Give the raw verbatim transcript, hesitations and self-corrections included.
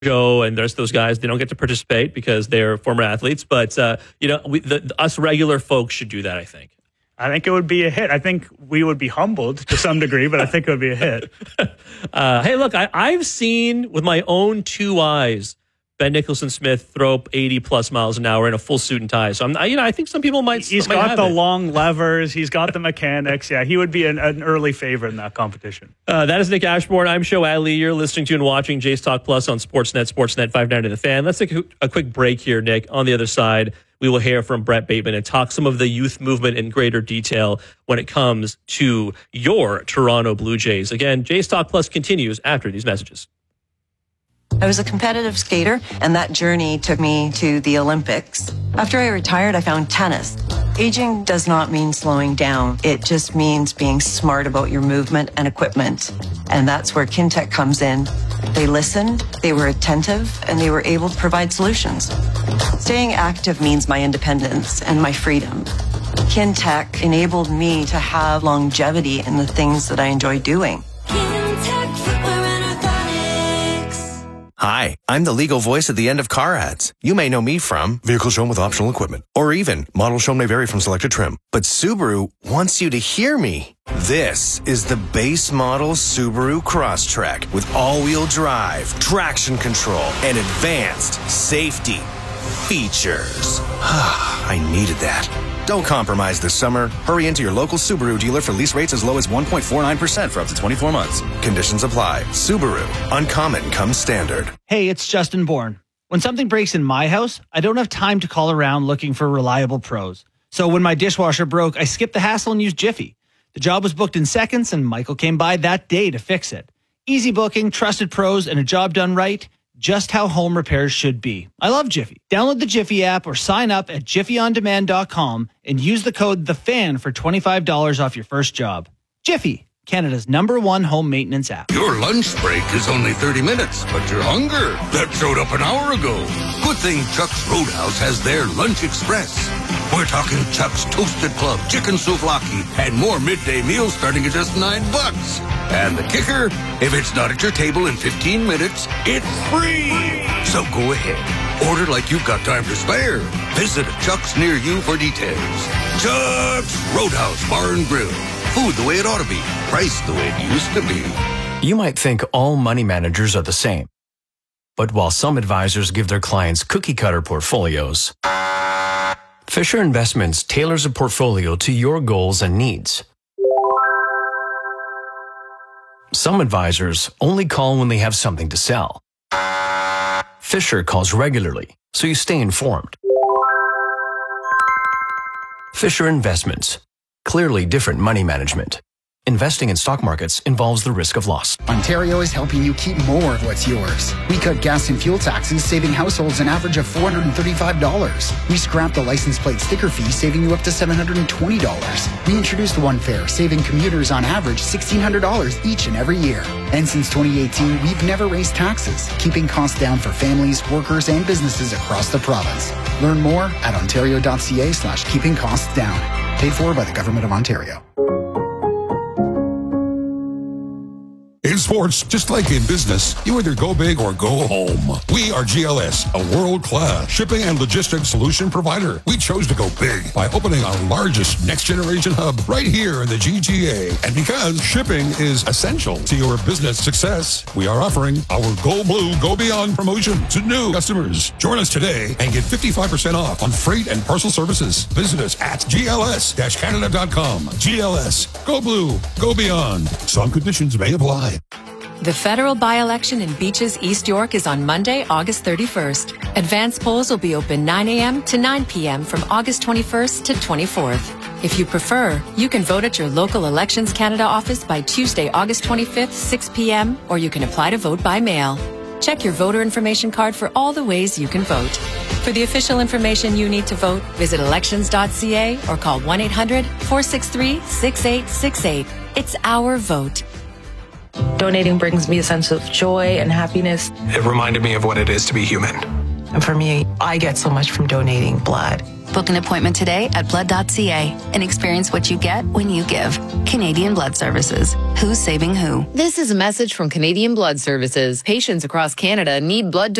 Joe and there's those guys, they don't get to participate because they're former athletes. But, uh, you know, we, the, the, us regular folks should do that, I think. I think it would be a hit. I think we would be humbled to some degree, but I think it would be a hit. uh, hey, look, I, I've seen with my own two eyes Ben Nicholson-Smith throw up eighty plus miles an hour in a full suit and tie. So I'm, you know, I think some people might. He's might got have the it. long levers. He's got the mechanics. Yeah, he would be an, an early favorite in that competition. Uh, that is Nick Ashbourne. I'm Show Ali. You're listening to and watching Jays Talk Plus on Sportsnet, Sportsnet five ninety The Fan. Let's take a, a quick break here, Nick. On the other side, we will hear from Brett Bateman and talk some of the youth movement in greater detail when it comes to your Toronto Blue Jays. Again, Jays Talk Plus continues after these messages. I was a competitive skater, and that journey took me to the Olympics. After I retired, I found tennis. Aging does not mean slowing down. It just means being smart about your movement and equipment. And that's where Kintec comes in. They listened, they were attentive, and they were able to provide solutions. Staying active means my independence and my freedom. Kintec enabled me to have longevity in the things that I enjoy doing. Hi, I'm the legal voice at the end of car ads. You may know me from vehicle shown with optional equipment, or even model shown may vary from selected trim. But Subaru wants you to hear me. This is the base model Subaru Crosstrek with all-wheel drive, traction control, and advanced safety features. I needed that. Don't compromise this summer. Hurry into your local Subaru dealer for lease rates as low as one point four nine percent for up to twenty-four months. Conditions apply. Subaru. Uncommon comes standard. Hey, it's Justin Bourne. When something breaks in my house, I don't have time to call around looking for reliable pros. So when my dishwasher broke, I skipped the hassle and used Jiffy. The job was booked in seconds, and Michael came by that day to fix it. Easy booking, trusted pros, and a job done right. Just how home repairs should be. I love Jiffy. Download the Jiffy app or sign up at jiffy on demand dot com and use the code THEFAN for twenty-five dollars off your first job. Jiffy, Canada's number one home maintenance app. Your lunch break is only thirty minutes, but your hunger, that showed up an hour ago. Good thing Chuck's Roadhouse has their Lunch Express. We're talking Chuck's Toasted Club, Chicken Souvlaki, and more midday meals starting at just nine bucks. And the kicker, if it's not at your table in fifteen minutes, it's free. So go ahead. Order like you've got time to spare. Visit a Chuck's near you for details. Chuck's Roadhouse Bar and Grill. Food the way it ought to be. Price the way it used to be. You might think all money managers are the same. But while some advisors give their clients cookie-cutter portfolios, Fisher Investments tailors a portfolio to your goals and needs. Some advisors only call when they have something to sell. Fisher calls regularly, so you stay informed. Fisher Investments. Clearly different money management. Investing in stock markets involves the risk of loss. Ontario is helping you keep more of what's yours. We cut gas and fuel taxes, saving households an average of four hundred thirty-five dollars. We scrapped the license plate sticker fee, saving you up to seven hundred twenty dollars. We introduced One Fare, saving commuters on average one thousand six hundred dollars each and every year. And since twenty eighteen, we've never raised taxes, keeping costs down for families, workers, and businesses across the province. Learn more at ontario.ca slash keeping costs down. Paid for by the Government of Ontario. In sports, just like in business, you either go big or go home. We are G L S, a world-class shipping and logistics solution provider. We chose to go big by opening our largest next-generation hub right here in the G T A. And because shipping is essential to your business success, we are offering our Go Blue, Go Beyond promotion to new customers. Join us today and get fifty-five percent off on freight and parcel services. Visit us at G L S Canada dot com. G L S, Go Blue, Go Beyond. Some conditions may apply. The federal by-election in Beaches, East York is on Monday, August thirty-first. Advance polls will be open nine a.m. to nine p.m. from August twenty-first to twenty-fourth. If you prefer, you can vote at your local Elections Canada office by Tuesday, August twenty-fifth, six p.m., or you can apply to vote by mail. Check your voter information card for all the ways you can vote. For the official information you need to vote, visit elections dot c a or call one eight hundred, four six three, six eight six eight. It's our vote. Donating brings me a sense of joy and happiness. It reminded me of what it is to be human. And for me, I get so much from donating blood. Book an appointment today at blood dot c a and experience what you get when you give. Canadian Blood Services. Who's saving who? This is a message from Canadian Blood Services. Patients across Canada need blood